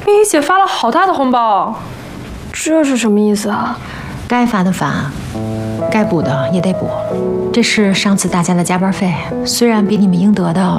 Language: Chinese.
冰姨姐发了好大的红包， 这是什么意思啊？ 该发的发，该补的也得补。这是上次大家的加班费，虽然比你们应得的